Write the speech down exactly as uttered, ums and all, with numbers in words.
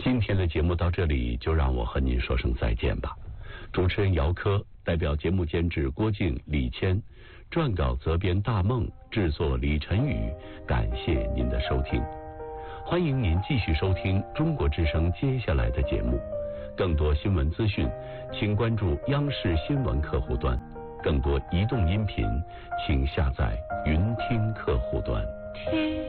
今天的节目到这里，就让我和您说声再见吧。主持人姚科代表节目监制郭靖、李谦，撰稿责编大梦，制作李晨宇，感谢您的收听。欢迎您继续收听中国之声接下来的节目。更多新闻资讯，请关注央视新闻客户端。更多移动音频，请下载云听客户端。